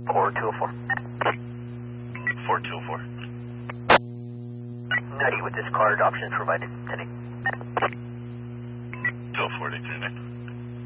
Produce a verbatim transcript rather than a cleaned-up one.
Core two oh four. four two oh four. Nutty with this card, options provided today. two oh four, they three nine.